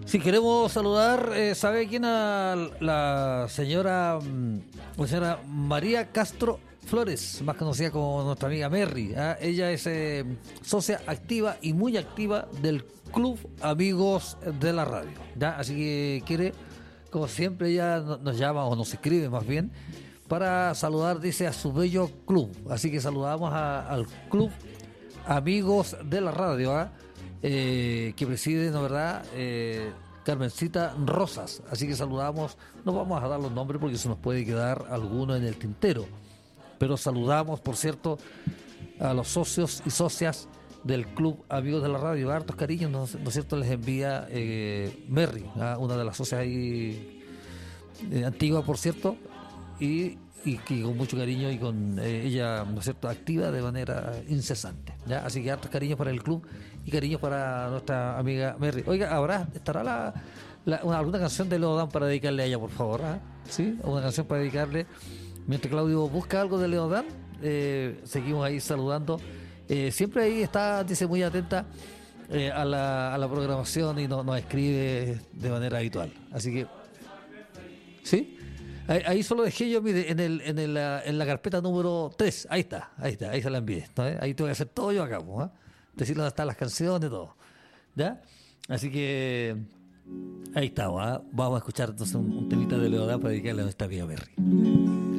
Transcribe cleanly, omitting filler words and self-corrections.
Si queremos saludar, ¿sabe quién? A la señora María Castro Flores, más conocida como nuestra amiga Merry. Ella es socia activa y muy activa del Club Amigos de la Radio. ¿Ya? Así que quiere, como siempre, ella nos llama o nos escribe más bien, para saludar, dice, a su bello club. Así que saludamos al Club Amigos de la Radio, que preside, ¿no verdad? Carmencita Rosas. Así que saludamos, no vamos a dar los nombres porque se nos puede quedar alguno en el tintero, pero saludamos, por cierto, a los socios y socias del Club Amigos de la Radio. Hartos cariños, ¿no es cierto? Les envía Merry, una de las socias ahí, antigua, por cierto, y que con mucho cariño y con ella, ¿no es cierto?, activa de manera incesante, ¿ya? Así que hartos cariños para el club y cariños para nuestra amiga Merry. Oiga, ¿estará alguna canción de Leodán para dedicarle a ella, por favor? ¿Sí? Una canción para dedicarle. Mientras Claudio busca algo de Leodán, seguimos ahí saludando. Siempre ahí está, dice, muy atenta a la programación y nos escribe de manera habitual. Así que, ¿sí? Ahí solo dejé yo, mire, en la carpeta número 3. Ahí se la envié, ¿no? Ahí tengo que hacer todo yo acá, ¿no? Decir dónde están las canciones, todo. ¿Ya? Así que ahí estamos, ¿eh? Vamos a escuchar entonces un temita de Leodán para dedicarle a nuestra amiga Merry.